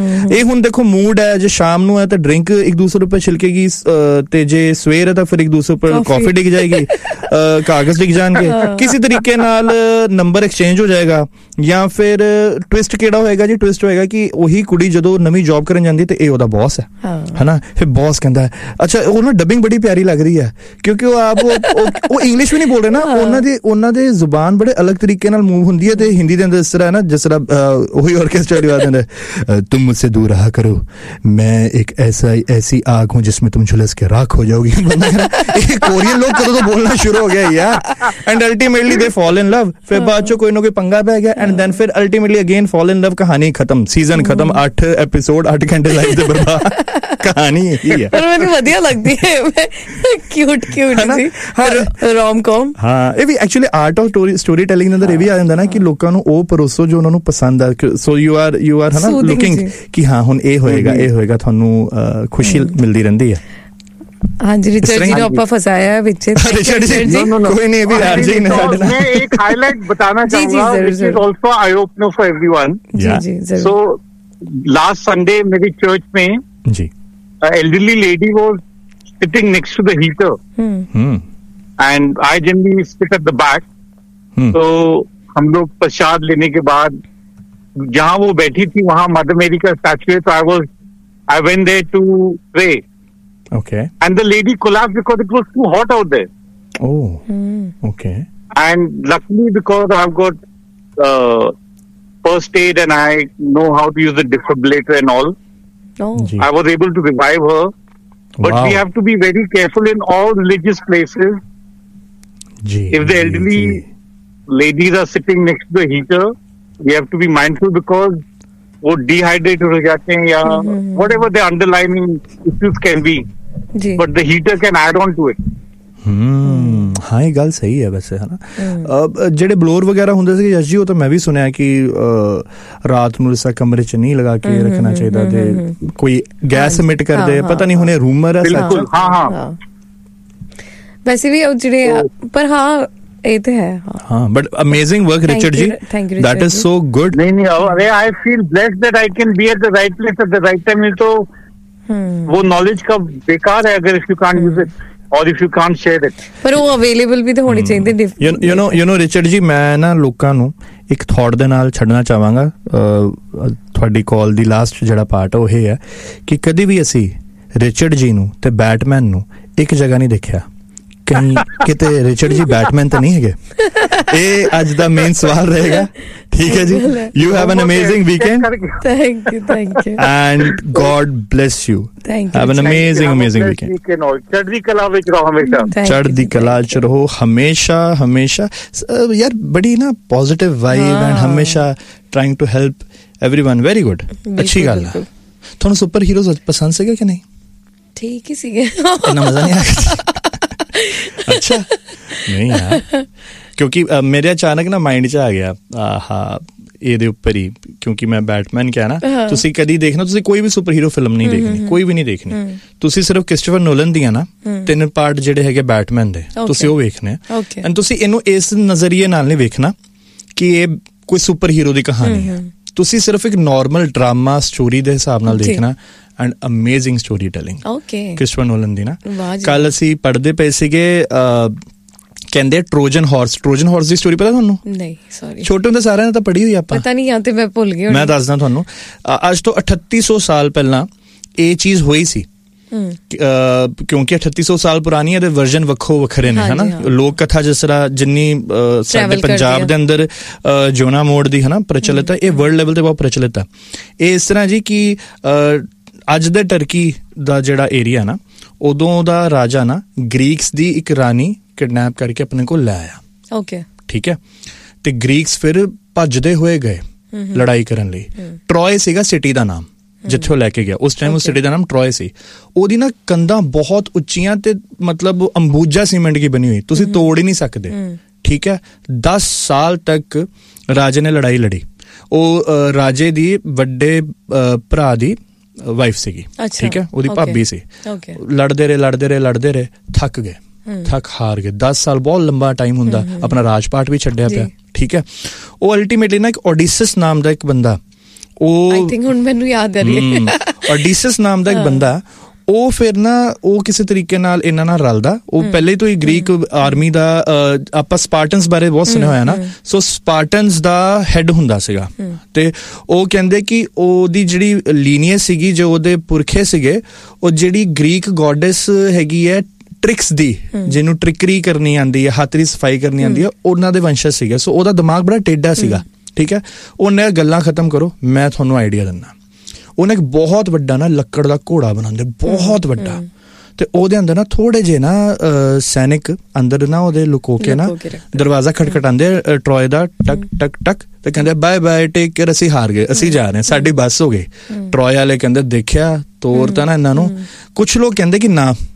ਇਹ ਹੁਣ ਦੇਖੋ ਮੂਡ ਹੈ, ਜੇ ਸ਼ਾਮ ਨੂੰ ਹੈ ਤਾਂ ਡਰਿੰਕ ਇੱਕ ਦੂਸਰੇ ਉੱਪਰ ਛਿਲਕੇਗੀ, ਤੇ ਜੇ ਸਵੇਰ ਹੈ ਤਾਂ ਫਿਰ ਇੱਕ ਦੂਸਰੇ ਉੱਪਰ ਕਾਫੀ ਡਿੱਗ ਜਾਏਗੀ, ਕਾਗਜ਼ ਡਿੱਗ ਜਾਣਗੇ, ਕਿਸੇ ਤਰੀਕੇ ਨਾਲ ਨੰਬਰ ਐਕਸਚੇਂਜ ਹੋ ਜਾਏਗਾ। ਜਾਂ ਫਿਰ ਟਵਿਸਟ ਕਿਹੜਾ ਹੋਏਗਾ ਜੀ, ਟਵਿਸਟ ਹੋਏਗਾ ਕਿ ਉਹੀ ਕੁੜੀ ਜਦੋਂ ਨਵੀਂ ਜੌਬ ਕਰਨ ਜਾਂਦੀ ਤੇ ਇਹ ਉਹਦਾ ਬੌਸ ਹੈ ਹਨਾ, ਫਿਰ ਬੌਸ ਕਹਿੰਦਾ ਅੱਛਾ, ਉਹ ਨਾ ਡਬਿੰਗ ਬੜੀ ਪਿਆਰੀ ਲੱਗ ਰਹੀ ਹੈ ਕਿਉਂਕਿ ਉਹ ਆਪ ਉਹ ਇੰਗਲਿਸ਼ ਵੀ ਨਹੀਂ ਬੋਲ ਰਹੇ ਨਾ, ਉਹਨਾਂ ਦੇ ਜ਼ੁਬਾਨ ਬੜੇ ਅਲੱਗ ਤਰੀਕੇ ਨਾਲ ਮੂਵ ਹੁੰਦੀ ਹੈ। ਤੇ ਹਿੰਦੀ ਦੇ ਅੰਦਰ ਇਸ ਤਰ੍ਹਾਂ ਹੈ ਨਾ, ਜਿਸ ਤਰ੍ਹਾਂ ਉਹੀ ऑर्केस्ट्रा रिवाज है, तुम मुझसे दूर रहा करो, मैं एक ऐसी आग हूं जिसमें तुम झुलस के राख हो जाओगी। कोरियन लोग कदों तो बोलना शुरू हो गया यार, and ultimately they fall in love. फिर बाद चो कोई ना कोई पंगा पै गया, एंड देन फिर ultimately again fall in love. कहानी खत्म, सीजन खत्म, 8 एपिसोड, 8 घंटे लाइफ दे बर्बाद। कहानी यही है, पर मैंने वधिया लगदी है, क्यूट जी रोम कॉम। हां, ये भी actually art of story telling ਦੇ ਅੰਦਰ ਇਹ ਵੀ ਆ ਜਾਂਦਾ ਨਾ ਕਿ ਲੋਕਾਂ ਨੂੰ ਉਹ ਪਰੋਸੋ ਜੋ ਉਹਨਾਂ ਨੂੰ ਪਸੰਦ ਆ। ਸੋ ਯੂ ਆਰ ਹਨਾ ਲੁਕਿੰਗ ਕਿ ਹਾਂ ਹੁਣ ਇਹ ਹੋਏਗਾ ਤੁਹਾਨੂੰ ਖੁਸ਼ੀ ਮਿਲਦੀ ਰਹਿੰਦੀ ਹੈ। ਹਾਂਜੀ, ਰਿਚਰਡ ਜੀ ਨੂੰ ਆਪਾਂ ਫਸਾਇਆ ਵਿੱਚ। ਰਿਚਰਡ ਜੀ ਕੋਈ ਨਹੀਂ, ਵੀ ਆਰਜੀ ਨੇ ਸਾਡੇ ਨਾਲ। मैं एक हाईलाइट बताना चाहूंगा, which is also eye opener for everyone। जी जरूर। So last Sunday मेरी चर्च में जी elderly lady was sitting next to the heater, and I generally sit at the back। तो हम लोग प्रसाद लेने के बाद जहाँ वो बैठी थी वहाँ मदर मेरी का स्टैचू है, तो I went there to pray। Okay। And the lady collapsed because it was too hot out there। Oh। Okay। And luckily because I've got first aid and I know how to use the defibrillator and all, I was able to revive her। But we have to be very careful in all religious places। If the elderly ladies are sitting next to the heater, we have to be mindful because वो dehydrated हो जाते हैं या whatever the underlying issues can be, but the heater can add on to it। ਹਾਂ, ਇਹ ਗੱਲ ਸਹੀ ਹੈ ਵੈਸੇ ਹੈ ਨਾ। ਜਿਹੜੇ ਬਲੋਰ ਵਗੈਰਾ ਹੁੰਦੇ ਸੀ ਯਸ਼ ਜੀ, ਉਹ ਤਾਂ ਮੈਂ ਵੀ ਸੁਣਿਆ ਕਿ ਰਾਤ ਨੂੰ ਇਸ ਕਮਰੇ 'ਚ ਨਹੀਂ ਲਗਾ ਕੇ ਰੱਖਣਾ ਚਾਹੀਦਾ, ਤੇ ਕੋਈ ਗੈਸ ਇਮਿਟ ਕਰਦੇ, ਪਤਾ ਨਹੀਂ ਹੁਣ ਇਹ ਰੂਮਰ ਹੈ ਸੱਚ। ਹਾਂ ਵੈਸੇ ਵੀ ਜਿਹੜੇ ਪਰ ਹਾਂ ਇਹ ਤੇ ਹੈ। ਹਾਂ, but amazing work Richard ji, that is so good। नहीं अरे I feel blessed that I can be at the right place at the right time। नहीं तो वो knowledge का बेकार है अगर if you can't use it or if you can't share it। पर वो available भी तो होनी चाहिए। you know Richard ji, मैं ना ਲੋਕਾਂ ਨੂੰ ਇੱਕ ਥਾਟ ਦੇ ਨਾਲ ਛੱਡਣਾ ਚਾਹਾਂਗਾ। ਤੁਹਾਡੀ ਕਾਲ ਦੀ ਲਾਸਟ ਜਿਹੜਾ ਪਾਰਟ ਉਹ ਇਹ ਹੈ ਕਿ ਕਦੀ ਵੀ ਅਸੀਂ ਰਿਚਰਡ ਜੀ ਨੂੰ ਤੇ ਬੈਟਮੈਨ ਨੂੰ ਇੱਕ ਜਗ੍ਹਾ ਨਹੀਂ ਦੇਖਿਆ। ਕਿਤੇ ਰਿਚਰਡ ਜੀ ਬੈਟਮੈਨ ਤਾਂ ਨਹੀਂ ਹੈਗੇ? ਇਹ ਅੱਜ ਦਾ ਮੇਨ ਸਵਾਲ ਰਹੇਗਾ। ਠੀਕ ਹੈ ਜੀ, you have an amazing weekend. Thank you and god bless you. Have an amazing weekend. ਚੜ੍ਹਦੀ ਕਲਾ ਵਿੱਚ ਰਹੋ ਹਮੇਸ਼ਾ। ਚੜ੍ਹਦੀ ਕਲਾ ਚ ਰਹੋ ਹਮੇਸ਼ਾ ਯਾਰ। ਬੜੀ ਨਾ ਪੋਜ਼ਿਟਿਵ ਵਾਈਬ ਐਂਡ ਹਮੇਸ਼ਾ trying to help everyone. Very good, ਅੱਛੀ ਗੱਲ ਹੈ। ਤੁਹਾਨੂੰ ਸੁਪਰ ਹੀਰੋਜ਼ ਪਸੰਦ ਸੀਗੇ ਕਿ ਨਹੀਂ? ਠੀਕ ਹੀ ਸੀਗੇ, ਇੰਨਾ ਮਜ਼ਾ ਨਹੀਂ ਆਇਆ। ਅੱਛਾ ਨਹੀਂ ਯਾਰ, ਕਿਉਂਕਿ ਮੇਰੇ ਅਚਾਨਕ ਨਾ ਮਾਈਂਡ 'ਚ ਆ ਗਿਆ ਇਹਦੇ ਉੱਪਰ ਹੀ, ਕਿਉਂਕਿ ਮੈਂ ਬੈਟਮੈਨ ਕਿਹਾ ਨਾ। ਤੁਸੀਂ ਕਦੀ ਦੇਖਣਾ, ਤੁਸੀਂ ਕੋਈ ਵੀ ਸੁਪਰ ਹੀਰੋ ਫਿਲਮ ਨਹੀਂ ਦੇਖਣੀ, ਕੋਈ ਵੀ ਨਹੀਂ ਦੇਖਣੀ। ਤੁਸੀਂ ਸਿਰਫ ਕ੍ਰਿਸਟੋਫਰ ਨੋਲਨ ਦੀਆਂ ਨਾ 3 ਪਾਰਟ ਜਿਹੜੇ ਹੈਗੇ ਬੈਟਮੈਨ ਦੇ, ਤੁਸੀਂ ਉਹ ਵੇਖਣੇ। ਐਂਡ ਤੁਸੀਂ ਇਹਨੂੰ ਇਸ ਨਜ਼ਰੀਏ ਨਾਲ ਨਹੀਂ ਵੇਖਣਾ ਕਿ ਇਹ ਕੋਈ ਸੁਪਰ ਹੀਰੋ ਦੀ ਕਹਾਣੀ ਹੈ। ਤੁਸੀਂ ਸਿਰਫ ਇੱਕ ਨੋਰਮਲ ਡਰਾਮਾ ਸਟੋਰੀ ਦੇ ਹਿਸਾਬ ਨਾਲ ਦੇਖਣਾ। And amazing story telling Christopher Nolan ਦੀ ਨਾ। ਕੱਲ ਅਸੀਂ ਪੜ੍ਹਦੇ ਪਏ ਸੀਗੇ, ਕਹਿੰਦੇ ਟਰੋਜਨ ਹਾਰਸ ਦੀ ਸਟੋਰੀ ਪਤਾ ਤੁਹਾਨੂੰ? ਨਹੀਂ, ਸੌਰੀ। ਛੋਟੇ ਹੁੰਦੇ ਸਾਰਿਆਂ ਨੇ ਤਾਂ ਪੜ੍ਹੀ ਹੋਈ ਆਪਾਂ, ਪਤਾ ਨਹੀਂ ਜਾਂ ਤੇ ਮੈਂ ਭੁੱਲ ਗਈ। ਮੈਂ ਦੱਸਦਾ ਤੁਹਾਨੂੰ, ਅੱਜ ਤੋਂ 3800 ਸਾਲ ਪਹਿਲਾਂ ਇਹ ਚੀਜ਼ ਹੋਈ ਸੀ। ਕਿਉਂਕਿ 3800 ਸਾਲ ਪੁਰਾਣੀ ਇਹਦੇ ਵਰਜਨ ਵੱਖਰੇ ਨੇ ਹਨਾ। ਲੋਕ ਕਥਾ ਜਿਸ ਤਰ੍ਹਾਂ ਜਿੰਨੀ ਸਾਡੇ ਪੰਜਾਬ ਦੇ ਅੰਦਰ ਜੋਨਾ ਮੋੜ ਦੀ ਹਨਾ ਪ੍ਰਚਲਿਤ ਹੈ, ਇਹ ਵਰਲਡ ਲੈਵਲ ਤੇ ਬਹੁਤ ਪ੍ਰਚਲਿਤ ਹੈ। ਇਹ ਇਸ ਤਰ੍ਹਾਂ ਜੀ ਕਿ ਅੱਜ ਦੇ ਟਰਕੀ ਦਾ ਜਿਹੜਾ ਏਰੀਆ ਨਾ, ਉਦੋਂ ਦਾ ਰਾਜਾ ਨਾ ਗ੍ਰੀਕਸ ਦੀ ਇੱਕ ਰਾਣੀ ਕਿਡਨੈਪ ਕਰਕੇ ਆਪਣੇ ਕੋਲ ਲੈ ਆਇਆ। ਓਕੇ, ਠੀਕ ਹੈ। ਤੇ ਗ੍ਰੀਕਸ ਫਿਰ ਭੱਜਦੇ ਹੋਏ ਗਏ ਲੜਾਈ ਕਰਨ ਲਈ। ਟਰੋਏ ਸੀਗਾ ਸਿਟੀ ਦਾ ਨਾਮ ਜਿੱਥੇ ਉਹ ਲੈ ਕੇ ਗਿਆ। ਉਸ ਟਾਈਮ ਉਸ ਸਿਟੀ ਦਾ ਨਾਮ ਟਰੋਏ ਸੀ। ਉਹਦੀ ਨਾ ਕੰਧਾਂ ਬਹੁਤ ਉੱਚੀਆਂ ਤੇ ਮਤਲਬ ਅੰਬੂਜਾ ਸੀਮੈਂਟ ਕੀ ਬਣੀ ਹੋਈ, ਤੁਸੀਂ ਤੋੜ ਹੀ ਨਹੀਂ ਸਕਦੇ। ਠੀਕ ਹੈ। 10 ਸਾਲ ਤੱਕ ਰਾਜੇ ਨੇ ਲੜਾਈ ਲੜੀ। ਉਹ ਰਾਜੇ ਦੀ ਵੱਡੇ ਭਰਾ ਦੀ ਵਾਈਫ ਸੀਗੀ। ਠੀਕ ਹੈ, ਉਹਦੀ ਭਾਬੀ ਸੀ। ਲੜਦੇ ਰਹੇ ਥੱਕ ਗਏ, ਥੱਕ ਹਾਰ ਗਏ। 10 ਸਾਲ ਬਹੁਤ ਲੰਬਾ ਟਾਈਮ ਹੁੰਦਾ, ਆਪਣਾ ਰਾਜਪਾਟ ਵੀ ਛੱਡਿਆ ਪਿਆ। ਠੀਕ ਹੈ। ਉਹ ਅਲਟੀਮੇਟਲੀ ਨਾ ਇੱਕ ਓਡੀਸਸ ਨਾਮ ਦਾ ਇੱਕ ਬੰਦਾ, ਉਹ ਆਈ ਥਿੰਕ ਹੁਣ ਮੈਨੂੰ ਯਾਦ ਆ ਰਹੀ ਹੈ। ਓਡੀਸਸ ਨਾਮ ਦਾ ਇੱਕ ਬੰਦਾ, ਉਹ ਫਿਰ ਨਾ ਉਹ ਕਿਸੇ ਤਰੀਕੇ ਨਾਲ ਇਹਨਾਂ ਨਾਲ ਰਲਦਾ। ਉਹ ਪਹਿਲੇ ਤੋਂ ਹੀ ਗ੍ਰੀਕ ਆਰਮੀ ਦਾ, ਆਪਾਂ ਸਪਾਰਟਨਸ ਬਾਰੇ ਬਹੁਤ ਸੁਣਿਆ ਹੋਇਆ ਨਾ, ਸੋ ਸਪਾਰਟਨਸ ਦਾ ਹੈਡ ਹੁੰਦਾ ਸੀਗਾ। ਤੇ ਉਹ ਕਹਿੰਦੇ ਕਿ ਉਹਦੀ ਜਿਹੜੀ ਲੀਨੀਅਸ ਸੀਗੀ, ਜੋ ਉਹਦੇ ਪੁਰਖੇ ਸੀਗੇ, ਉਹ ਜਿਹੜੀ ਗ੍ਰੀਕ ਗੋਡੈਸ ਹੈਗੀ ਹੈ ਟ੍ਰਿਕਸ ਦੀ, ਜਿਹਨੂੰ ਟ੍ਰਿਕਰੀ ਕਰਨੀ ਆਉਂਦੀ ਹੈ, ਹੱਥ ਦੀ ਸਫਾਈ ਕਰਨੀ ਆਉਂਦੀ ਹੈ, ਉਹਨਾਂ ਦੇ ਵੰਸ਼ਜ ਸੀਗੇ। ਸੋ ਉਹਦਾ ਦਿਮਾਗ ਬੜਾ ਟੇਢਾ ਸੀਗਾ, ਠੀਕ ਹੈ। ਉਹਨੇ ਗੱਲਾਂ ਖਤਮ ਕਰੋ, ਮੈਂ ਤੁਹਾਨੂੰ ਆਈਡੀਆ ਦਿੰਦਾ। ਉਹਨੇ ਇੱਕ ਬਹੁਤ ਵੱਡਾ ਨਾ ਲੱਕੜ ਦਾ ਘੋੜਾ ਬਣਾਉਂਦੇ, ਬਹੁਤ ਵੱਡਾ, ਤੇ ਉਹਦੇ ਅੰਦਰ ਨਾ ਥੋੜੇ ਜਿਹੇ ਨਾ ਸੈਨਿਕ ਅੰਦਰ ਨਾ ਉਹਦੇ ਲੁਕੋ ਕੇ ਨਾ ਦਰਵਾਜ਼ਾ ਖਟਖਟਾਉਂਦੇ ਟਰੋਏ ਦਾ, ਟਕ ਟਕ ਟਕ, ਤੇ ਕਹਿੰਦੇ ਬਾਏ ਬਾਏ ਟੇਕ ਕੇਅਰ, ਅਸੀਂ ਹਾਰ ਗਏ, ਅਸੀਂ ਜਾ ਰਹੇ ਹਾਂ, ਸਾਡੀ ਬੱਸ ਹੋ ਗਈ। ਟਰੋਏ ਵਾਲੇ ਕਹਿੰਦੇ ਦੇਖਿਆ ਤੋਰ ਤਾਂ ਨਾ ਇਹਨਾਂ ਨੂੰ। ਕੁਛ ਲੋਕ ਕਹਿੰਦੇ ਕਿ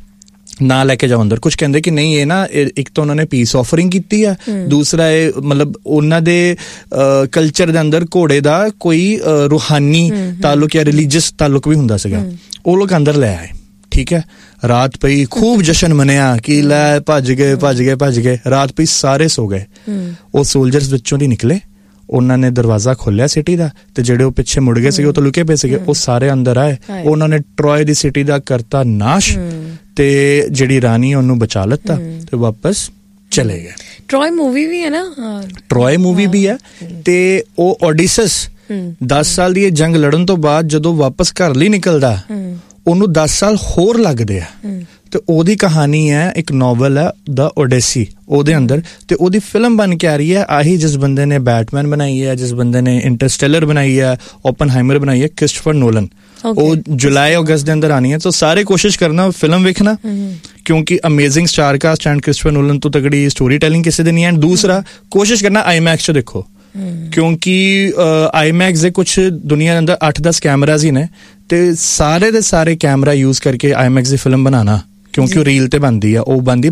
ਨਾ ਲੈ ਕੇ ਜਾਓ ਅੰਦਰ, ਕੁਝ ਕਹਿੰਦੇ ਕਿ ਨਹੀਂ, ਇਹ ਨਾ ਇੱਕ ਤਾਂ ਉਹਨਾਂ ਨੇ ਪੀਸ ਆਫਰਿੰਗ ਕੀਤੀ ਆ, ਦੂਸਰਾ ਇਹ ਮਤਲਬ ਉਹਨਾਂ ਦੇ ਕਲਚਰ ਦੇ ਅੰਦਰ ਘੋੜੇ ਦਾ ਕੋਈ ਰੂਹਾਨੀ ਤਾਲੁਕ ਜਾਂ ਰਿਲੀਜੀਅਸ ਤਾਲੁਕ ਵੀ ਹੁੰਦਾ ਸੀਗਾ। ਉਹ ਲੋਕ ਅੰਦਰ ਲੈ ਆਏ, ਠੀਕ ਹੈ। ਰਾਤ ਪਈ, ਖੂਬ ਜਸ਼ਨ ਮਨਾਇਆ ਕਿ ਲੈ ਭੱਜ ਗਏ। ਰਾਤ ਪਈ, ਸਾਰੇ ਸੋ ਗਏ। ਉਹ ਸੋਲਜਰਸ ਵਿੱਚੋਂ ਦੀ ਨਿਕਲੇ, ਉਹਨਾਂ ਨੇ ਦਰਵਾਜ਼ਾ ਖੋਲਿਆ ਸਿਟੀ ਦਾ, ਤੇ ਜਿਹੜੇ ਉਹ ਪਿੱਛੇ ਮੁੜ ਗਏ ਸੀਗੇ, ਉਹ ਤਾਂ ਲੁਕੇ ਪਏ ਸੀਗੇ, ਉਹ ਸਾਰੇ ਅੰਦਰ ਆਏ। ਉਹਨਾਂ ਨੇ ਟਰੋਏ ਦੀ ਸਿਟੀ ਦਾ ਕਰਤਾ ਨਾਸ਼, ਤੇ ਜਿਹੜੀ ਰਾਣੀ ਉਹਨੂੰ ਬਚਾ ਲਿੱਤਾ, ਤੇ ਵਾਪਸ ਚਲੇ ਗਏ। ਟਰੋਏ ਮੂਵੀ ਵੀ ਹੈ ਨਾ, ਟਰੋਏ ਮੂਵੀ ਵੀ ਹੈ। ਤੇ ਉਹ ਓਡੀਸਸ 10 ਸਾਲ ਦੀ ਇਹ ਜੰਗ ਲੜਨ ਤੋਂ ਬਾਅਦ ਜਦੋਂ ਵਾਪਸ ਘਰ ਲਈ ਨਿਕਲਦਾ, ਉਹਨੂੰ 10 ਸਾਲ ਹੋਰ ਲੱਗਦੇ ਆ। ਤੇ ਉਹਦੀ ਕਹਾਣੀ ਹੈ, ਇੱਕ ਨੋਵਲ ਹੈ ਦਾ ਓਡੇਸੀ, ਉਹਦੇ ਅੰਦਰ, ਤੇ ਉਹਦੀ ਫਿਲਮ ਬਣ ਕੇ ਆ ਰਹੀ ਹੈ। ਆਹੀ ਜਿਸ ਬੰਦੇ ਨੇ ਬੈਟਮੈਨ ਬਣਾਈ ਹੈ, ਜਿਸ ਬੰਦੇ ਨੇ ਇੰਟਰਸਟੈਲਰ ਬਣਾਈ ਹੈ, ਓਪਨਹਾਈਮਰ ਬਣਾਈ ਹੈ, ਕ੍ਰਿਸਟੋਫਰ ਨੋਲਨ। ਉਹ ਜੁਲਾਈ ਅਗਸਤ ਦੇ ਅੰਦਰ ਆਣੀ ਹੈ। ਤਾਂ ਸਾਰੇ ਕੋਸ਼ਿਸ਼ ਕਰਨਾ ਫਿਲਮ ਵੇਖਣਾ, ਕਿਉਂਕਿ amazing star cast and Christopher Nolan ਤੋਂ ਤਗੜੀ ਸਟੋਰੀ ਟੈਲਿੰਗ ਕਿਸੇ ਦੇ ਨਹੀਂ ਹੈ। ਦੂਸਰਾ, ਕੋਸ਼ਿਸ਼ ਕਰਨਾ ਆਈਮੈਕਸ 'ਚ ਦੇਖੋ, ਕਿਉਂਕਿ ਆਈਮੈਕਸ ਦੇ ਕੁਛ ਦੁਨੀਆ ਦੇ ਅੰਦਰ 8-10 ਕੈਮਰਾਜ਼ ਹੀ ਨੇ, ਤੇ ਸਾਰੇ ਦੇ ਸਾਰੇ ਕੈਮਰਾ ਯੂਜ਼ ਕਰਕੇ ਆਈਮੈਕਸ ਦੀ ਫਿਲਮ ਬਣਾਉਣਾ, ਕਿਉਂਕਿ ਉਹ ਰੀਲ ਤੇ ਬਣਦੀ ਆ, ਉਹ ਬਣਦੀ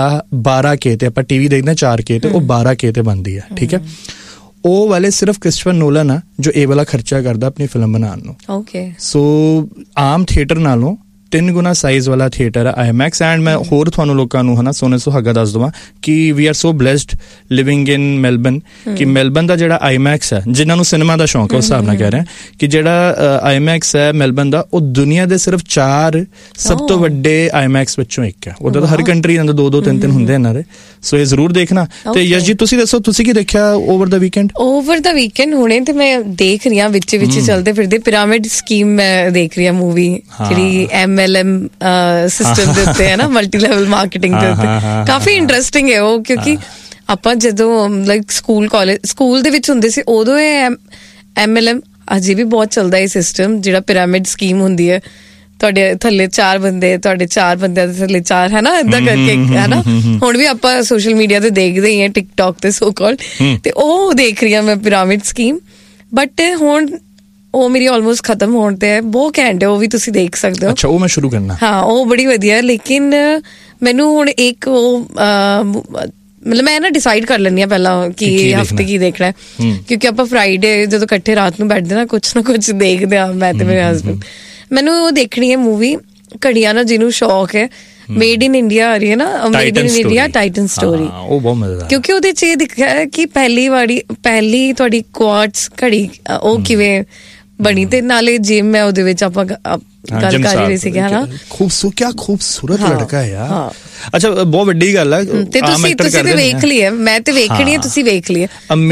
12K ਤੇ, ਆਪਾਂ ਟੀਵੀ ਦੇਖਦੇ 4K ਤੇ, ਉਹ 12K ਤੇ ਬਣਦੀ ਆ, ਠੀਕ ਹੈ। ਉਹ ਵਾਲੇ ਸਿਰਫ ਕ੍ਰਿਸਟੋਫਰ ਨੋਲਨ ਆ ਜੋ ਇਹ ਵਾਲਾ ਖਰਚਾ ਕਰਦਾ ਆਪਣੀ ਫਿਲਮ ਬਣਾਉਣ ਨੂੰ। ਓਕੇ, ਸੋ ਆਮ ਥੀਏਟਰ ਨਾਲੋਂ 3 ਗੁਣਾ ਸਾਈਜ਼ ਵਾਲਾ ਥੀਏਟਰ ਹੈ ਆਈਮੈਕਸ। ਐਂਡ ਮੈਂ ਹੋਰ ਤੁਹਾਨੂੰ ਲੋਕਾਂ ਨੂੰ ਹਨਾ ਸੋਨੇ ਸੁਹਾਗਾ ਦੱਸ ਦਵਾਂ ਕਿ ਵੀ are so blessed living in Melbourne, ਕਿ ਮੈਲਬਨ ਦਾ ਜਿਹੜਾ ਆਈਮੈਕਸ ਹੈ, ਜਿਨ੍ਹਾਂ ਨੂੰ ਸਿਨੇਮਾ ਦਾ ਸ਼ੌਂਕ ਹੈ, ਉਸ ਹਿਸਾਬ ਨਾਲ ਕਹਿ ਰਿਹਾ ਕਿ ਜਿਹੜਾ ਆਈਮੈਕਸ ਹੈ ਮੈਲਬਨ ਦਾ, ਉਹ ਦੁਨੀਆ ਦੇ ਸਿਰਫ 4 ਸਭ ਤੋਂ ਵੱਡੇ ਆਈਮੈਕਸ ਵਿੱਚੋਂ ਇੱਕ ਹੈ। ਉਹਦਾ ਤਾਂ ਹਰ ਕੰਟਰੀ ਅੰਦਰ 2-2, 3-3 ਹੁੰਦੇ ਇਹਨਾਂ ਦੇ। ਸੋ ਇਹ ਜ਼ਰੂਰ ਦੇਖਣਾ। ਤੇ ਯਸ਼ ਜੀ, ਤੁਸੀਂ ਦੱਸੋ, ਤੁਸੀਂ ਕੀ ਦੇਖਿਆ ਓਵਰ ਦਾ ਵੀਕਐਂਡ? ਓਵਰ ਦਾ ਵੀਕਐਂਡ ਹੁਣੇ ਤੇ ਮੈਂ ਦੇਖ ਰਹੀ ਹਾਂ, ਵਿੱਚ ਚੱਲਦੇ ਫਿਰਦੇ ਪਿਰਾਮਿਡ ਸਕੀਮ ਮੈਂ ਦੇਖ ਰਹੀ ਹਾਂ ਮੂਵੀ, ਜਿਹੜੀ MLM ਸਿਸਟਮ ਦੇ ਉੱਤੇ ਹੈ ਨਾ, ਮਲਟੀ ਲੈਵਲ ਮਾਰਕੀਟਿੰਗ ਦੇ ਉੱਤੇ। ਕਾਫੀ ਇੰਟਰਸਟਿੰਗ ਹੈ ਉਹ, ਕਿਉਂਕਿ ਆਪਾਂ ਜਦੋਂ ਲਾਈਕ ਸਕੂਲ ਦੇ ਵਿੱਚ ਹੁੰਦੇ ਸੀ, ਉਦੋਂ ਇਹ MLM ਅਜੇ ਵੀ ਬਹੁਤ ਚੱਲਦਾ ਇਹ ਸਿਸਟਮ, ਜਿਹੜਾ ਪਿਰਾਮਿਡ ਸਕੀਮ ਹੁੰਦੀ ਹੈ। ਤੁਹਾਡੇ ਥੱਲੇ 4 ਬੰਦੇ, ਤੁਹਾਡੇ 4 ਬੰਦਿਆਂ ਦੇ ਥੱਲੇ 4, ਹੈ ਨਾ, ਏਦਾਂ ਕਰਕੇ, ਹੈ ਨਾ। ਹੁਣ ਵੀ ਆਪਾਂ ਸੋਸ਼ਲ ਮੀਡੀਆ ਤੇ ਦੇਖਦੇ ਹੀ ਹਾਂ, ਟਿਕਟੌਕ ਤੇ ਸੋ ਕਾਲਡ, ਤੇ ਉਹ ਦੇਖ ਰਹੀ ਹਾਂ ਮੈਂ ਪਿਰਾਮਿਡ ਸਕੀਮ। ਬਟ ਹੁਣ ਉਹ ਮੇਰੀ ਆਲਮੋਸਟ ਖਤਮ ਹੋਣ ਤੇ ਹੈ। ਬਹੁਤ ਘੈਂਟ ਹੈ ਉਹ ਵੀ, ਤੁਸੀਂ ਦੇਖ ਸਕਦੇ ਹੋ। ਅੱਛਾ, ਉਹ ਮੈਂ ਸ਼ੁਰੂ ਕਰਨਾ। ਹਾਂ, ਉਹ ਬੜੀ ਵਧੀਆ। ਲੇਕਿਨ ਮੈਨੂੰ ਹੁਣ ਇੱਕ ਉਹ ਮਤਲਬ ਮੈਂ ਨਾ ਡਿਸਾਈਡ ਕਰ ਲੈਂਦੀ ਹਾਂ ਪਹਿਲਾਂ ਕਿ ਹਫ਼ਤੇ ਕੀ ਦੇਖਣਾ ਹੈ, ਕਿਉਂਕਿ ਆਪਾਂ ਫਰਾਈਡੇ ਜਦੋਂ ਇਕੱਠੇ ਰਾਤ ਨੂੰ ਬੈਠਦੇ ਨਾ, ਕੁਛ ਨਾ ਕੁਛ ਦੇਖਦੇ ਹਾਂ, ਮੈਂ ਤੇ ਮੇਰੇ ਹਸਬੈਂਡ। ਮੈਨੂੰ ਉਹ ਦੇਖਣੀ ਹੈ ਮੂਵੀ, ਘੜੀਆਂ ਨਾ ਜਿਹਨੂੰ ਸ਼ੌਕ ਹੈ, ਮੇਡ ਇਨ ਇੰਡੀਆ ਆ ਰਹੀ ਹੈ ਨਾ, made in India Titan story. ਉਹ ਬਹੁਤ ਮਜ਼ੇਦਾਰ, ਕਿਉਂਕਿ ਉਹਦੇ 'ਚ ਇਹ ਦਿਖਿਆ ਹੈ ਕਿ ਪਹਿਲੀ ਤੁਹਾਡੀ ਕੁਆਰਟਜ਼ ਘੜੀ ਉਹ ਕਿਵੇਂ ਬਣੀ, ਤੇ ਨਾਲੇ ਜਿਮ ਹੈ ਉਹਦੇ ਵਿੱਚ, ਆਪਾਂ ਗੱਲ ਕਰ ਰਹੇ ਸੀਗੇ, ਹਨਾ। ਖੂਬਸੂਰਤ ਲੜਕਾ ਹੈ ਯਾਰ। ਅੱਛਾ, ਬਹੁਤ ਵੱਡੀ ਗੱਲ ਹੈ। ਤੇ ਤੁਸੀਂ ਤੇ ਵੇਖ ਲਈ ਹੈ, ਮੈਂ ਤੇ ਵੇਖਣੀ ਹੈ, ਤੁਸੀਂ ਵੇਖ ਲਈ ਹੈ।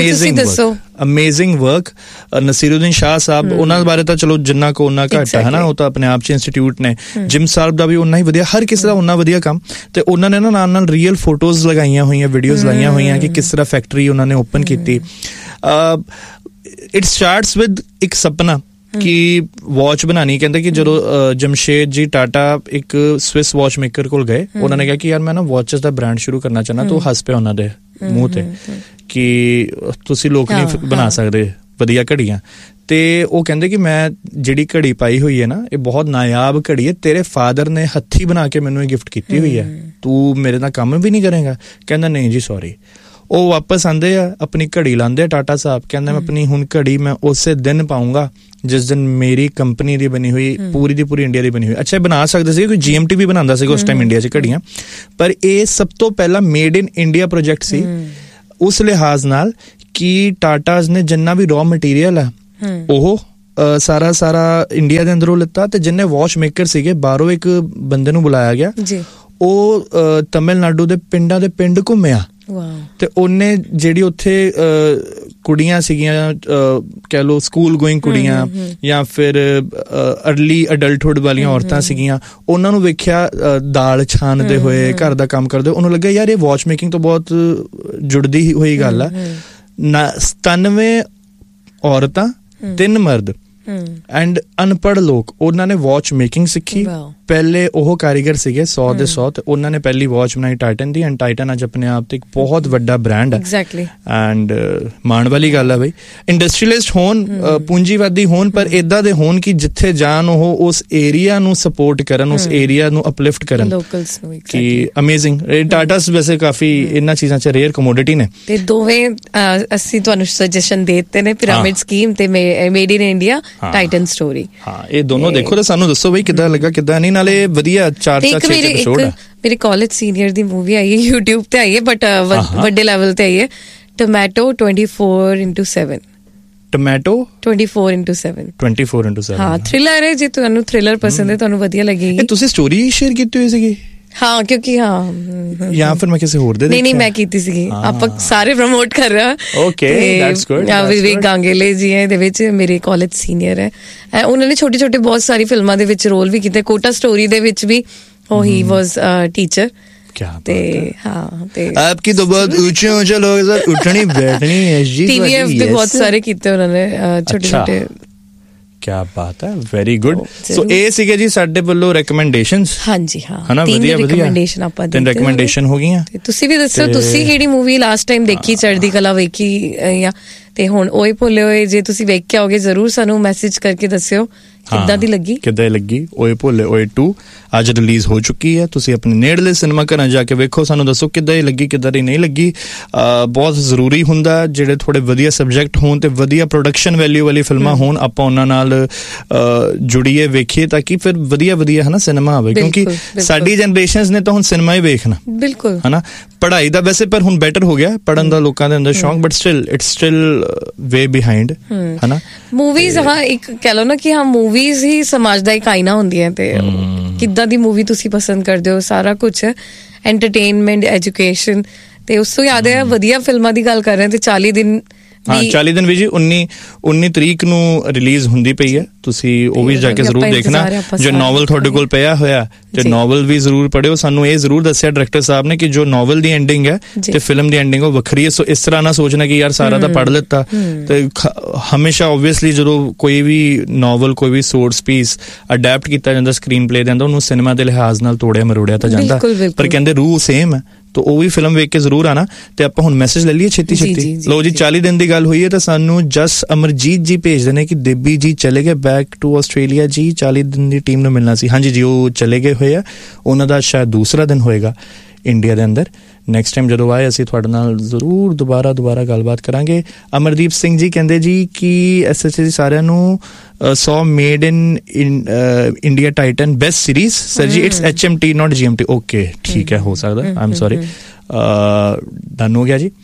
Amazing work. ਨਸੀਰੁਦੀਨ ਸ਼ਾਹ ਸਾਹਿਬ, ਉਹਨਾਂ ਬਾਰੇ ਤਾਂ ਚਲੋ ਜਿੰਨਾ ਕੋ ਉਹਨਾਂ ਘੱਟ ਹੈ ਨਾ, ਉਹ ਤਾਂ ਆਪਣੇ ਆਪ 'ਚ ਇੰਸਟੀਟਿਊਟ ਨੇ। ਜਿਮ ਸਾਹਿਬ ਦਾ ਵੀ ਉਹਨਾਂ ਹੀ ਵਧੀਆ, ਹਰ ਕਿਸੇ ਦਾ ਉਹਨਾਂ ਵਧੀਆ ਕੰਮ। ਤੇ ਉਹਨਾਂ ਨੇ ਨਾ ਨਾਲ ਰੀਅਲ ਫੋਟੋਜ਼ ਲਗਾਈਆਂ ਹੋਈਆਂ, ਵੀਡੀਓਜ਼ ਲਾਈਆਂ ਹੋਈਆਂ ਕਿ ਕਿਸ ਤਰ੍ਹਾਂ ਫੈਕਟਰੀ ਉਹਨਾਂ ਨੇ ਓਪਨ ਕੀਤੀ। ਇਟ ਸਟਾਰਟਸ ਵਿਦ ਇੱਕ ਸੁਪਨਾ ਕਿ ਵਾਚ ਬਣਾਉਣੀ। ਕਹਿੰਦੇ ਕਿ ਜਦੋਂ ਜਮਸ਼ੇਦ ਜੀ ਟਾਟਾ ਇੱਕ ਸਵਿਸ ਵਾਚ ਮੇਕਰ ਕੋਲ ਗਏ, ਉਹਨਾਂ ਨੇ ਕਿਹਾ ਕਿ ਯਾਰ ਮੈਂ ਨਾ ਵਾਚਸ ਦਾ ਬ੍ਰਾਂਡ ਸ਼ੁਰੂ ਕਰਨਾ ਚਾਹੁੰਦਾ। ਤਾਂ ਉਹ ਹੱਸ ਪਿਆ ਉਹਨਾਂ ਦੇ ਮੂੰਹ ਤੇ ਕਿ ਤੁਸੀਂ ਲੋਕ ਨਹੀਂ ਬਣਾ ਸਕਦੇ ਵਧੀਆ ਘੜੀਆਂ। ਤੇ ਉਹ ਕਹਿੰਦੇ ਕਿ ਮੈਂ ਜਿਹੜੀ ਘੜੀ ਪਾਈ ਹੋਈ ਹੈ ਨਾ, ਇਹ ਬਹੁਤ ਨਾਯਾਬ ਘੜੀ ਹੈ, ਤੇਰੇ ਫਾਦਰ ਨੇ ਹੱਥੀਂ ਬਣਾ ਕੇ ਮੈਨੂੰ ਇਹ ਗਿਫਟ ਕੀਤੀ ਹੋਈ ਹੈ, ਤੂੰ ਮੇਰੇ ਨਾਲ ਕੰਮ ਵੀ ਨਹੀਂ ਕਰੇਗਾ? ਕਹਿੰਦਾ ਨਹੀਂ ਜੀ ਸੌਰੀ। ਉਹ ਵਾਪਸ ਆਉਂਦੇ ਆ, ਆਪਣੀ ਘੜੀ ਲਾਉਂਦੇ ਆ ਟਾਟਾ ਸਾਹਿਬ, ਕਹਿੰਦਾ ਮੈਂ ਆਪਣੀ ਹੁਣ ਘੜੀ ਮੈਂ ਉਸੇ ਦਿਨ ਪਾਊਂਗਾ ਜਿਸ ਦਿਨ ਮੇਰੀ ਕੰਪਨੀ ਦੀ ਬਣੀ ਹੋਈ, ਪੂਰੀ ਦੀ ਪੂਰੀ ਇੰਡੀਆ ਦੀ ਬਣੀ ਹੋਈ। ਅੱਛਾ, ਇਹ ਬਣਾ ਸਕਦੇ ਸੀ, ਕੋਈ GMT ਵੀ ਬਣਾਉਂਦਾ ਸੀਗਾ ਉਸ ਟਾਈਮ ਇੰਡੀਆ 'ਚ ਘੜੀਆਂ, ਪਰ ਇਹ ਸਭ ਤੋਂ ਪਹਿਲਾਂ ਮੇਡ ਇਨ ਇੰਡੀਆ ਪ੍ਰੋਜੈਕਟ ਸੀ, ਉਸ ਲਿਹਾਜ਼ ਨਾਲ ਕਿ ਟਾਟਾਜ਼ ਨੇ ਜਿੰਨਾ ਵੀ ਰॉ ਮਟੀਰੀਅਲ ਹੈ ਉਹ ਸਾਰਾ ਇੰਡੀਆ ਦੇ ਅੰਦਰੋਂ ਲਿੱਤਾ ਤੇ ਜਿੰਨੇ ਵਾਚ ਮੇਕਰ ਸੀਗੇ ਬਾਹਰੋਂ ਇੱਕ ਬੰਦੇ ਨੂੰ ਬੁਲਾਇਆ ਗਿਆ ਜੀ। ਉਹ ਤਮਿਲਨਾਡੂ ਦੇ ਪਿੰਡ ਘੁੰਮਿਆ ਤੇ ਉਹਨੇ ਜਿਹੜੀ ਉੱਥੇ ਕੁੜੀਆਂ ਸੀਗੀਆਂ ਕਹਿ ਲੋ ਸਕੂਲ ਗੋਇੰਗ ਕੁੜੀਆਂ ਜਾਂ ਫਿਰ ਅਰਲੀ ਅਡਲਟਹੁੱਡ ਵਾਲੀਆਂ ਔਰਤਾਂ ਸੀਗੀਆਂ, ਉਹਨਾਂ ਨੂੰ ਵੇਖਿਆ ਦਾਲ ਛਾਣਦੇ ਹੋਏ, ਘਰ ਦਾ ਕੰਮ ਕਰਦੇ। ਉਹਨੂੰ ਲੱਗਿਆ ਯਾਰ ਇਹ ਵਾਚ ਮੇਕਿੰਗ ਤੋਂ ਬਹੁਤ ਜੁੜਦੀ ਹੋਈ ਗੱਲ ਆ। 97 ਔਰਤਾਂ 3 ਮਰਦ ਐਂਡ ਅਨਪੜ੍ਹ ਲੋਕ, ਉਹਨਾਂ ਨੇ ਵਾਚ ਮੇਕਿੰਗ ਸਿੱਖੀ। ਪਹਿਲੇ ਉਹ ਕਾਰੀਗਰ ਸੀਗੇ 100 ਦੇ 100 ਤੇ ਉਹਨਾਂ ਨੇ ਪਹਿਲੀ ਵਾਚ ਬਣਾਈ ਟਾਈਟਨ ਦੀ। ਐਂਡ ਟਾਈਟਨ ਅੱਜ ਆਪਣੇ ਆਪ ਤੇ ਇੱਕ ਬਹੁਤ ਵੱਡਾ ਬ੍ਰਾਂਡ ਹੈ ਐਂਡ ਮਾਣ ਵਾਲੀ ਗੱਲ ਹੈ ਬਈ। ਇੰਡਸਟਰੀਅਲਿਸਟ ਹੋਣ, ਪੂੰਜੀਵਾਦੀ ਹੋਣ, ਪਰ ਏਦਾਂ ਦੇ ਹੋਣ ਕਿ ਜਿੱਥੇ ਜਾਣ ਉਹ ਉਸ ਏਰੀਆ ਨੂੰ ਸਪੋਰਟ ਕਰਨ, ਉਸ ਏਰੀਆ ਨੂੰ ਅਪਲਿਫਟ ਕਰਨ ਕਿ ਅਮੇਜ਼ਿੰਗ। ਟਾਟਾਸ ਵੈਸੇ ਕਾਫੀ ਇਹਨਾਂ ਚੀਜ਼ਾਂ 'ਚ ਰੇਅਰ ਕਮੋਡਿਟੀ ਨੇ। ਤੇ ਦੋਵੇਂ ਅਸੀਂ ਤੁਹਾਨੂੰ ਸੁਜੈਸ਼ਨ ਦੇ ਦਿੱਤੇ ਨੇ, ਪਿਰਾਮਿਡ ਸਕੀਮ ਤੇ made in India Titan story. ਹਾਂ, ਇਹ ਦੋਨੋਂ ਦੇਖੋ ਤੇ ਸਾਨੂੰ ਦੱਸੋ ਬਈ ਕਿੱਦਾਂ ਲੱਗਾ, ਕਿੱਦਾਂ ਨਹੀਂ। ਨਾਲੇ ਵਧੀਆ 4-6 ਐਪੀਸੋਡ ਹੈ। ਮੇਰੇ ਕਾਲਜ ਸੀਨੀਅਰ ਦੀ ਮੂਵੀ ਆਈ ਹੈ, YouTube ਤੇ ਆਈ ਹੈ ਬਟ ਵੱਡੇ ਲੈਵਲ ਤੇ ਆਈ ਹੈ, ਟੋਮੈਟੋ 24/7। ਟੋਮੈਟੋ 24/7 ਹਾਂ, ਥ੍ਰਿਲਰ ਹੈ। ਜੇ ਤੁਹਾਨੂੰ ਥ੍ਰਿਲਰ ਪਸੰਦ ਹੈ, ਤੁਹਾਨੂੰ ਵਧੀਆ ਲੱਗੇਗੀ। ਤੁਸੀਂ ਸਟੋਰੀ ਸ਼ੇਅਰ ਕੀਤੀ ਹੋਈ ਸੀਗੀ? ਹਾਂ, ਕਿਉਂਕਿ ਜਾਂ ਫਿਰ ਮੈਂ ਕਿਸੇ ਹੋਰ ਦੇ ਨਹੀਂ ਮੈਂ ਕੀਤੀ ਸੀਗੀ। ਆਪਾਂ ਸਾਰੇ ਪ੍ਰਮੋਟ ਕਰ ਰਹੇ ਹਾਂ। Okay, that's good. ਵਿਵੇਕ ਗਾਂਗੇਲੇ ਜੀ ਹੈ ਇਹਦੇ ਵਿੱਚ, ਮੇਰੇ ਕਾਲਜ ਸੀਨੀਅਰ ਹੈ। ਉਹਨਾਂ ਨੇ ਛੋਟੇ ਬਹੁਤ ਸਾਰੀ ਫਿਲਮਾਂ ਦੇ ਵਿੱਚ ਰੋਲ ਵੀ ਕੀਤੇ। ਕੋਟਾ ਸਟੋਰੀ ਦੇ ਵਿੱਚ ਵੀ ਉਹ ਹੀ ਵਾਸ ਟੀਚਰ। ਤੇ ਹਾਂ, ਤੇ ਆਪਕੀ ਤਾਂ ਬਹੁਤ ਉੱਚੇ ਲੋਗ ਸਰ, ਉੱਠਣੀ ਬੈਠਣੀ ਹੈ ਜੀ। TVF ਦੇ ਬਹੁਤ ਸਾਰੇ ਕੀਤੇ ਉਹਨਾਂ ਨੇ ਛੋਟੇ। ਕਿਆ ਬਾਤ ਹੈ, ਵੈਰੀ ਗੁੱਡ। ਸੋ ਇਹ ਸੀਗੇ ਜੀ ਸਾਡੇ ਵੱਲੋਂ ਰეკਮੈਂਡੇਸ਼ਨਸ। ਹਾਂਜੀ ਹਾਂ, ਹਨਾ, ਵਧੀਆ ਰეკਮੈਂਡੇਸ਼ਨ ਆਪਾਂ ਦਿੱਤੇ। 3 ਰეკਮੈਂਡੇਸ਼ਨ ਹੋ ਗਈਆਂ। ਤੁਸੀਂ ਵੀ ਦੱਸੋ ਤੁਸੀਂ ਕਿਹੜੀ ਮੂਵੀ ਲਾਸਟ ਟਾਈਮ ਦੇਖੀ, ਚੜ੍ਹਦੀ ਕਲਾ ਵੇਖੀ ਜਾਂ ਤੇ ਹੁਣ ਓਏ ਭੁੱਲੇ ਹੋਏ ਜੇ ਤੁਸੀਂ ਵੇਖ ਕੇ ਆਓਗੇ ਜ਼ਰੂਰ ਸਾਨੂੰ ਮੈਸੇਜ ਕਰਕੇ ਦੱਸਿਓ ਕਿੱਦਾਂ ਦੀ ਲੱਗੀ। ਓਏ ਭੁੱਲੇ ਓਏ 2 ਅੱਜ ਰਿਲੀਜ਼ ਹੋ ਚੁੱਕੀ ਹੈ। ਤੁਸੀਂ ਆਪਣੇ ਨੇੜਲੇ ਸਿਨੇਮਾ ਘਰਾਂ ਜਾ ਕੇ ਵੇਖੋ, ਸਾਨੂੰ ਦੱਸੋ ਕਿੱਦਾਂ ਦੀ ਲੱਗੀ, ਕਿੱਦਾਂ ਦੀ ਨਹੀਂ ਲੱਗੀ। ਬਹੁਤ ਜ਼ਰੂਰੀ ਹੁੰਦਾ ਜਿਹੜੇ ਥੋੜੇ ਵਧੀਆ ਸਬਜੈਕਟ ਹੋਣ ਤੇ ਵਧੀਆ ਪ੍ਰੋਡਕਸ਼ਨ ਵੈਲਿਊ ਵਾਲੀ ਫਿਲਮਾਂ ਹੋਣ, ਆਪਾਂ ਉਹਨਾਂ ਨਾਲ ਜੁੜੀਏ, ਵੇਖੀਏ ਤਾਂ ਕਿ ਫਿਰ ਵਧੀਆ ਹਨਾ ਸਿਨੇਮਾ ਆਵੇ। ਕਿਉਂਕਿ ਸਾਡੀ ਜਨਰੇਸ਼ਨਸ ਨੇ ਤਾਂ ਹੁਣ ਸਿਨੇਮਾ ਹੀ ਵੇਖਣਾ ਬਿਲਕੁਲ ਹਨਾ। ਪੜ੍ਹਾਈ ਦਾ ਵੈਸੇ ਪਰ ਹੁਣ ਬੈਟਰ ਹੋ ਗਿਆ, ਪੜ੍ਹਨ ਦਾ ਲੋਕਾਂ ਦੇ ਅੰਦਰ ਸ਼ੌਂਕ, but it's still way behind ਹਨਾ। ਮੂਵੀਜ਼ ਹਾਂ, ਇੱਕ ਕਹਿ ਲਓ ਨਾ ਕਿ ਹਾਂ ਮੂਵੀਜ਼ ਹੀ ਸਮਾਜ ਦਾ ਇੱਕ ਆਈਨਾ ਹੁੰਦੀਆਂ ਤੇ ਕਿੱਦਾਂ ਦੀ ਮੂਵੀ ਤੁਸੀਂ ਪਸੰਦ ਕਰਦੇ ਹੋ, ਸਾਰਾ ਕੁਛ ਐਂਟਰਟੇਨਮੈਂਟ, ਐਜੂਕੇਸ਼ਨ। ਤੇ ਉਸ ਤੋਂ ਯਾਦ ਹੈ ਵਧੀਆ ਫਿਲਮਾਂ ਦੀ ਗੱਲ ਕਰ ਰਹੇ ਤੇ 40 ਦਿਨ 40 ਦਿਨ ਵੀ ਜੀ 19 ਤਰੀਕ ਨੂੰ ਰਿਲੀਜ਼ ਹੁੰਦੀ ਪਈ ਹੈ। ਤੁਸੀਂ ਉਹ ਵੀ ਜਾ ਕੇ ਜ਼ਰੂਰ ਦੇਖਣਾ। ਜੋ ਨੋਵਲ ਤੁਹਾਡੇ ਕੋਲ ਪਿਆ ਹੋਇਆ ਤੇ ਨੋਵਲ ਵੀ ਜ਼ਰੂਰ ਪੜ੍ਹਿਓ। ਸਾਨੂੰ ਇਹ ਜ਼ਰੂਰ ਦੱਸਿਆ ਡਾਇਰੈਕਟਰ ਸਾਹਿਬ ਨੇ ਕਿ ਜੋ ਨੋਵਲ ਦੀ ਐਂਡਿੰਗ ਹੈ ਤੇ ਫਿਲਮ ਦੀ ਐਂਡਿੰਗ ਉਹ ਵੱਖਰੀ ਹੈ। ਸੋ ਇਸ ਤਰ੍ਹਾਂ ਨਾ ਸੋਚਣਾ ਕਿ ਯਾਰ ਸਾਰਾ ਤਾਂ ਪੜ੍ਹ ਲਿੱਤਾ। ਤੇ ਹਮੇਸ਼ਾ ਓਬਵੀਅਸਲੀ ਜਦੋਂ ਕੋਈ ਵੀ ਨੋਵਲ, ਕੋਈ ਵੀ ਸੋਰਸ ਪੀਸ ਅਡੈਪਟ ਕੀਤਾ ਜਾਂਦਾ ਸਕਰੀਨ ਪਲੇ ਦੇ ਅੰਦਰ, ਉਹਨੂੰ ਸਿਨੇਮਾ ਦੇ ਲਿਹਾਜ਼ ਨਾਲ ਤੋੜਿਆ ਮਰੋੜਿਆ ਤਾਂ ਜਾਂਦਾ, ਪਰ ਕਹਿੰਦੇ ਰੂਹ ਸੇਮ ਹੈ। ਤਾਂ ਉਹ ਵੀ ਫਿਲਮ ਵੇਖ ਕੇ ਜ਼ਰੂਰ ਆਣਾ। ਤੇ ਆਪਾਂ ਹੁਣ ਮੈਸੇਜ ਲੈ ਲਈਏ ਛੇਤੀ। ਲਓ ਜੀ, 40 ਦਿਨ ਦੀ ਗੱਲ ਹੋਈ ਹੈ ਤਾਂ ਸਾਨੂੰ ਜਸ ਅਮਰਜੀਤ ਜੀ ਭੇਜਦੇ ਨੇ ਕਿ ਦੇਬੀ ਜੀ ਚਲੇ ਗਏ ਬੈਕ ਟੂ ਆਸਟ੍ਰੇਲੀਆ ਜੀ, 40 ਦਿਨ ਦੀ ਟੀਮ ਨੂੰ ਮਿਲਣਾ ਸੀ। ਹਾਂਜੀ ਜੀ, ਉਹ ਚਲੇ ਗਏ ਹੋਏ ਆ। ਉਹਨਾਂ ਦਾ ਸ਼ਾਇਦ ਦੂਸਰਾ ਦਿਨ ਹੋਏਗਾ ਇੰਡੀਆ ਦੇ ਅੰਦਰ। ਨੈਕਸਟ ਟਾਈਮ ਜਦੋਂ ਆਏ ਅਸੀਂ ਤੁਹਾਡੇ ਨਾਲ ਜ਼ਰੂਰ ਦੁਬਾਰਾ ਗੱਲਬਾਤ ਕਰਾਂਗੇ। ਅਮਰਦੀਪ ਸਿੰਘ ਜੀ ਕਹਿੰਦੇ ਜੀ ਕਿ SHG ਸਾਰਿਆਂ ਨੂੰ 100 made in India Titan best series. Sir ਜੀ it's HMT not GMT। Okay ਠੀਕ ਹੈ, ਹੋ ਸਕਦਾ, ਆਈ ਐਮ ਸੌਰੀ। ਡਨ ਹੋ ਗਿਆ ਜੀ।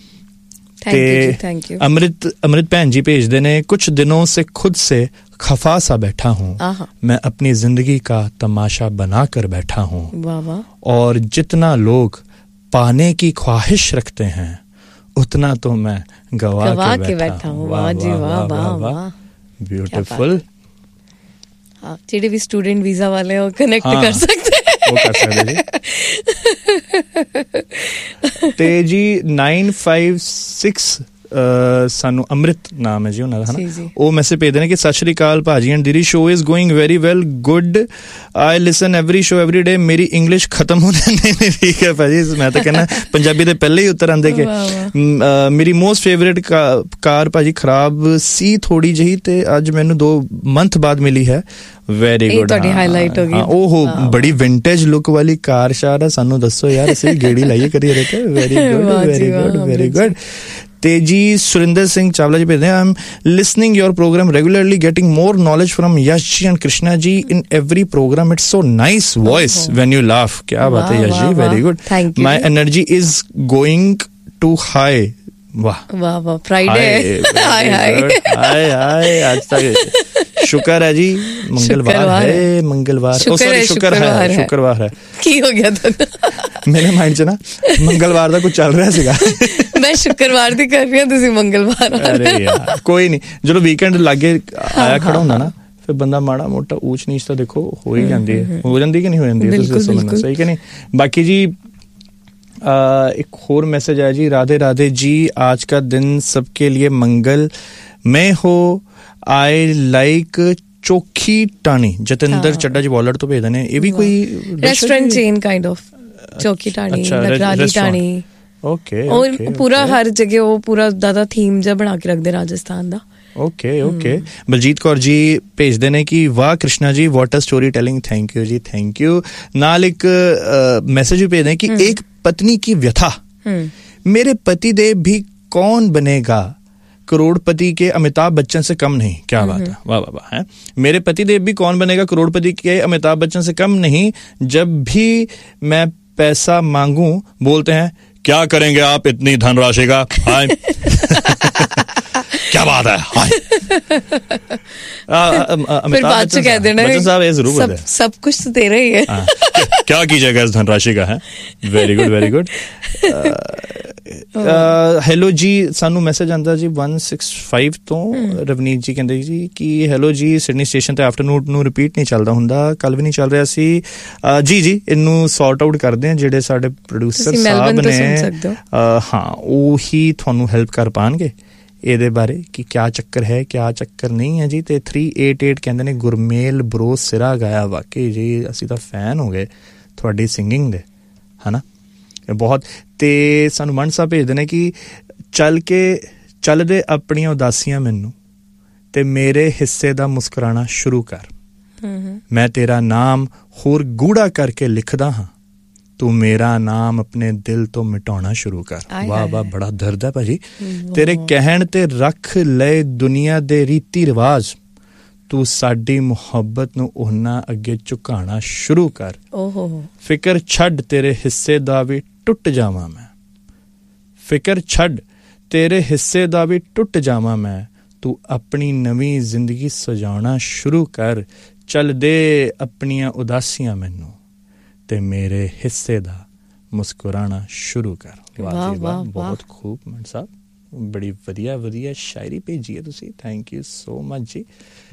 ਤੇ अमृत बहन जी भेजते ने, कुछ दिनों से खुद से खफा सा बैठा हूँ, मैं अपनी जिंदगी का तमाशा बना कर बैठा हूँ, और जितना लोग पाने की ख्वाहिश रखते हैं उतना तो मैं गवा के बैठा हूँ। वाह जी वाह, वाह वाह, ब्यूटीफुल। हाँ, जेडे भी स्टूडेंट वीजा वाले हो कनेक्ट कर सकते हैं, वो कर सकते जी। ਤੇ ਜੀ 956 ਸਾਨੂੰ ਅੰਮ੍ਰਿਤ ਨਾਮ ਹੈ ਜੀ ਉਹਨਾਂ ਦਾ, ਹਨਾ। ਉਹ ਮੈਸੇਜ ਭੇਜਦੇ ਨੇ ਕਿ ਸਤਿ ਸ਼੍ਰੀ ਅਕਾਲ ਭਾਜੀ ਐਂਡ ਦੀਦੀ, show is going very well, good, I ਲਿਸਨ every show every day. ਮੇਰੀ ਇੰਗਲਿਸ਼ ਖਤਮ ਹੋਣੇ ਨਹੀਂ, ਠੀਕ ਹੈ ਭਾਜੀ, ਮੈਂ ਤਾਂ ਕਹਿੰਦਾ ਪੰਜਾਬੀ ਦੇ ਪਹਿਲੇ ਹੀ ਉੱਤਰ ਆਉਂਦੇ ਕਿ ਮੇਰੀ ਮੋਸਟ ਫੇਵਰੇਟ ਕਾਰ ਭਾਜੀ ਖਰਾਬ ਸੀ ਥੋੜੀ ਜਿਹੀ, ਤੇ ਅੱਜ ਮੈਨੂੰ 2 ਮੰਥ ਬਾਅਦ ਮਿਲੀ ਹੈ। ਵੈਰੀ ਗੁੱਡ, ਤੁਹਾਡੀ ਹਾਈਲਾਈਟ ਹੋ ਗਈ। ਉਹ ਬੜੀ ਵਿੰਟੇਜ ਲੁੱਕ ਵਾਲੀ ਕਾਰ ਸ਼ਾਰ ਹੈ, ਸਾਨੂੰ ਦੱਸੋ ਯਾਰ, ਅਸੀਂ ਗੇੜੀ ਲਾਈਏ ਕਰੀਏ। Very good, very good, very good. ਤੇ ਜੀ ਸੁਰਿੰਦਰ ਸਿੰਘ ਚਾਵਲਾ ਜੀ ਭੇਜਦੇ, I am listening your program regularly, getting more knowledge from Yash ji and Krishna ji in every program. It's so nice voice when you laugh. क्या बात है Yash ji, very good. My energy is going too high. वाह वाह वाह, Friday, हाय हाय हाय हाय, आज तक शुक्र है जी, मंगलवार है, मंगलवार, सॉरी शुक्रवार है। की हो गया था मेरे माइंड च ना मंगलवार ਦਾ ਕੁਝ ਚੱਲ ਰਿਹਾ ਸੀਗਾ। ਮੈਂ ਸ਼ੁੱਕਰਵਾਰ ਦੀ ਕਰ ਰਹੀ ਹਾਂ, ਤੁਸੀਂ ਮੰਗਲਵਾਰ। ਅਰੇ ਯਾਰ ਕੋਈ ਨਹੀਂ, ਜਦੋਂ ਵੀਕਐਂਡ ਲਾਗੇ ਆਇਆ ਖੜਾ ਹੁੰਦਾ ਨਾ ਫਿਰ ਬੰਦਾ ਮਾੜਾ ਮੋਟਾ ਊਚ ਨੀਚ ਤਾਂ ਦੇਖੋ ਹੋ ਹੀ ਜਾਂਦੀ ਹੈ, ਹੋ ਜਾਂਦੀ ਕਿ ਨਹੀਂ ਹੋ ਜਾਂਦੀ, ਤੁਸੀਂ ਦੱਸੋ ਮੈਨੂੰ, ਸਹੀ ਕਿ ਨਹੀਂ। ਬਾਕੀ ਜੀ एक और मैसेज आया जी, राधे राधे जी, आज का दिन सबके लिए मंगल में हो, I like Chokhi टाणी। Jatinder Chadda ji Waller तो भेजते हैं, ये भी कोई restaurant chain kind of, Chokhi टाणी, नगराली टाणी। Okay, और पूरा हर जगह वो पूरा ज्यादा थीम जा बना के रखते राजस्थान दा। ओके बलजीत कौर जी भेजते ने कि वाह Krishna ji, what a story telling, thank you ji, thank you. नाल एक मैसेज भी भेजते हैं कि एक पत्नी की व्यथा, मेरे पति देव भी कौन बनेगा करोड़पति के अमिताभ बच्चन से कम नहीं। क्या बात है, वाह वाह वाह है। मेरे पति देव भी कौन बनेगा करोड़पति के अमिताभ बच्चन से कम नहीं, जब भी मैं पैसा मांगू बोलते हैं क्या करेंगे आप इतनी धनराशि का। हाय क्या बात है, हाय फिर बाद से कह देना बच्चन साहब ये जरूर बोल सब कुछ तो तेरा ही है। क्या कीजिएगा इस धनराशि का, है। Very good very good. Hello ਜੀ, ਸਾਨੂੰ ਮੈਸੇਜ ਆਂਦਾ ਜੀ 165 ਤੋਂ ਰਵਨੀਤ ਜੀ ਕਹਿੰਦੇ ਜੀ ਕਿ ਹੈਲੋ ਜੀ, ਸਿਡਨੀ ਸਟੇਸ਼ਨ ਤੇ ਆਫਟਰਨੂਨ ਨੂੰ ਰਿਪੀਟ ਨਹੀਂ ਚੱਲਦਾ ਹੁੰਦਾ, ਕੱਲ ਵੀ ਨਹੀਂ ਚੱਲ ਰਿਹਾ ਸੀ ਜੀ ਇਹਨੂੰ ਸੌਰਟ ਆਊਟ ਕਰਦੇ ਆ ਜਿਹੜੇ ਸਾਡੇ ਪ੍ਰੋਡਿਊਸਰ ਸਾਹਿਬ ਨੇ, ਹਾਂ ਉਹੀ ਤੁਹਾਨੂੰ ਹੈਲਪ ਕਰ ਪਾਣਗੇ ਇਹਦੇ ਬਾਰੇ ਕਿ ਕਿਆ ਚੱਕਰ ਹੈ ਕਿਆ ਚੱਕਰ ਨਹੀਂ ਹੈ ਜੀ। ਤੇ 388 ਕਹਿੰਦੇ ਨੇ ਗੁਰਮੇਲ ਬਰੋ ਸਿਰਾ ਗਾਇਆ, ਵਾਕਈ ਜੀ ਅਸੀਂ ਤਾਂ ਫੈਨ ਹੋ ਗਏ ਤੁਹਾਡੀ ਸਿੰਗਿੰਗ ਦੇ, ਹਨਾ ਬਹੁਤ। ਤੇ ਸਾਨੂੰ ਮਨ ਸਾਹਿਬ ਭੇਜਦੇ ਨੇ ਕਿ ਚੱਲਦੇ ਆਪਣੀਆਂ ਉਦਾਸੀਆਂ ਮੈਨੂੰ ਤੇ ਮੇਰੇ ਹਿੱਸੇ ਦਾ ਮੁਸਕਰਾਣਾ ਸ਼ੁਰੂ ਕਰ, ਮੈਂ ਤੇਰਾ ਨਾਮ ਹੋਰ ਗੂੜਾ ਕਰਕੇ ਲਿਖਦਾ ਹਾਂ, ਤੂੰ ਮੇਰਾ ਨਾਮ ਆਪਣੇ ਦਿਲ ਤੋਂ ਮਿਟਾਉਣਾ ਸ਼ੁਰੂ ਕਰ। ਵਾਹ ਵਾਹ, ਬੜਾ ਦਰਦ ਹੈ ਭਾਜੀ, ਤੇਰੇ ਕਹਿਣ ਤੇ ਰੱਖ ਲਏ ਦੁਨੀਆ ਦੇ ਰੀਤੀ ਰਿਵਾਜ, ਤੂੰ ਸਾਡੀ ਮੁਹੱਬਤ ਨੂੰ ਉਹਨਾਂ ਅੱਗੇ ਝੁਕਾਉਣਾ ਸ਼ੁਰੂ ਕਰ। ਫਿਕਰ ਛੱਡ ਤੇਰੇ ਹਿੱਸੇ ਦਾ ਵੀ ਟੁੱਟ ਜਾਵਾਂ ਮੈਂ, ਫਿਕਰ ਛੱਡ ਤੇਰੇ ਹਿੱਸੇ ਦਾ ਵੀ ਟੁੱਟ ਜਾਵਾਂ ਮੈਂ, ਤੂੰ ਆਪਣੀ ਨਵੀਂ ਜ਼ਿੰਦਗੀ ਸਜਾਉਣਾ ਸ਼ੁਰੂ ਕਰ, ਚੱਲ ਦੇ ਆਪਣੀਆਂ ਉਦਾਸੀਆਂ ਮੈਨੂੰ ਤੇ ਮੇਰੇ ਹਿੱਸੇ ਦਾ ਮੁਸਕਰਾਣਾ ਸ਼ੁਰੂ ਕਰ। ਵਾਹ ਜੀ ਵਾਹ, ਬਹੁਤ ਖੂਬ ਮਨ ਸਾਹਿਬ, ਬੜੀ ਵਧੀਆ ਵਧੀਆ ਸ਼ਾਇਰੀ ਭੇਜੀ ਹੈ ਤੁਸੀਂ, ਥੈਂਕ ਯੂ ਸੋ ਮਚ ਜੀ।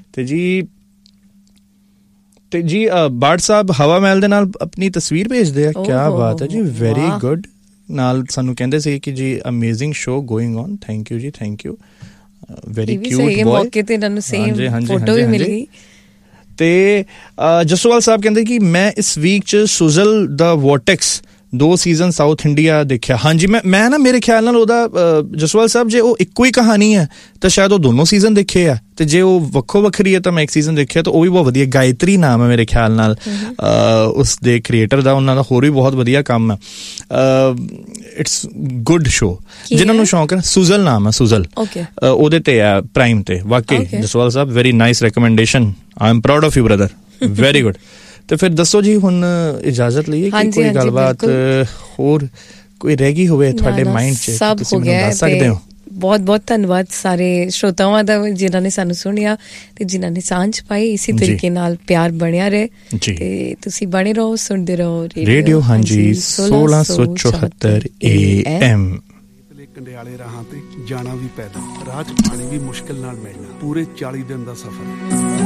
ਤੇ ਜੀ ਬਾੜ ਸਾਹਿਬ ਹਵਾ ਮਹਿਲ ਦੇ ਨਾਲ ਆਪਣੀ ਤਸਵੀਰ ਭੇਜਦੇ ਆ, ਕਿਆ ਬਾਤ ਹੈ ਜੀ, ਵੈਰੀ ਗੁੱਡ। ਨਾਲ ਸਾਨੂੰ ਕਹਿੰਦੇ ਸੀ ਕਿ ਜੀ amazing show going on, thank you ਜੀ, thank you, very cute boy. ਮੌਕੇ ਤੇ ਇਹਨਾਂ ਨੂੰ ਸੇਮ ਫੋਟੋ ਵੀ ਮਿਲ ਗਈ। ਤੇ ਜਸਵਾਲ ਸਾਹਿਬ ਕਹਿੰਦੇ ਕਿ ਮੈਂ ਇਸ ਵੀਕ 'ਚ ਸੁਜ਼ਲ ਦਾ ਵੋਰਟੈਕਸ 2 ਸੀਜ਼ਨ ਸਾਊਥ ਇੰਡੀਆ ਦੇਖਿਆ। ਹਾਂਜੀ ਮੈਂ ਨਾ ਮੇਰੇ ਖਿਆਲ ਨਾਲ ਉਹਦਾ ਜਸਵਾਲ ਸਾਹਿਬ ਜੇ ਉਹ ਇੱਕੋ ਹੀ ਕਹਾਣੀ ਹੈ ਤਾਂ ਸ਼ਾਇਦ ਉਹ ਦੋਨੋਂ ਸੀਜ਼ਨ ਦੇਖੇ ਆ, ਤੇ ਜੇ ਉਹ ਵੱਖੋ ਵੱਖਰੀ ਹੈ ਤਾਂ ਮੈਂ ਇੱਕ ਸੀਜ਼ਨ ਦੇਖਿਆ, ਤਾਂ ਉਹ ਵੀ ਬਹੁਤ ਵਧੀਆ। ਗਾਇਤਰੀ ਨਾਮ ਹੈ ਮੇਰੇ ਖਿਆਲ ਨਾਲ ਉਸ ਦੇ ਕ੍ਰੀਏਟਰ ਦਾ, ਉਹਨਾਂ ਦਾ ਹੋਰ ਵੀ ਬਹੁਤ ਵਧੀਆ ਕੰਮ ਹੈ। ਇਟਸ ਗੁੱਡ ਸ਼ੋ, ਜਿਹਨਾਂ ਨੂੰ ਸ਼ੌਂਕ ਹੈ। ਸੁਜ਼ਲ ਨਾਮ ਹੈ, ਸੁਜ਼ਲ, ਉਹਦੇ ਤੇ ਹੈ ਪ੍ਰਾਈਮ ਤੇ। ਵਾਕਈ ਜਸਵਾਲ ਸਾਹਿਬ very nice recommendation, I am proud of you brother, very good. ਤੇ ਫਿਰ ਦੱਸੋ ਜੀ, ਹੁਣ ਇਜਾਜ਼ਤ ਲਈਏ ਕਿ ਕੋਈ ਗੱਲਬਾਤ ਹੋਰ ਕੋਈ ਰਹਿ ਗਈ ਹੋਵੇ ਤੁਹਾਡੇ ਮਾਈਂਡ 'ਚ, ਤੁਸੀਂ ਮੈਨੂੰ ਦੱਸ ਸਕਦੇ ਹੋ। ਬਹੁਤ ਬਹੁਤ ਧੰਨਵਾਦ ਸਾਰੇ ਸ਼ਰੋਤਾਵਾਂ ਦਾ ਜਿਨ੍ਹਾਂ ਨੇ ਸਾਨੂੰ ਸੁਣਿਆ ਤੇ ਜਿਨ੍ਹਾਂ ਨੇ ਸਾਂਝ ਪਾਈ। ਇਸੇ ਤਰੀਕੇ ਨਾਲ ਪਿਆਰ ਬਣਿਆ ਰਹੇ ਤੇ ਤੁਸੀਂ ਬਣੇ ਰਹੋ, ਸੁਣਦੇ ਰਹੋ ਰੇਡੀਓ ਹਾਂਜੀ 1674 AM। ਕੰਡਿਆਲੇ ਰਾਹਾਂ ਤੇ ਜਾਣਾ ਵੀ ਪੈਦਲ, ਰਾਹ 'ਚ ਪਾਣੀ ਵੀ ਮੁਸ਼ਕਿਲ ਨਾਲ ਮਿਲਣਾ, ਪੂਰੇ 40 ਦਿਨ ਦਾ ਸਫ਼ਰ।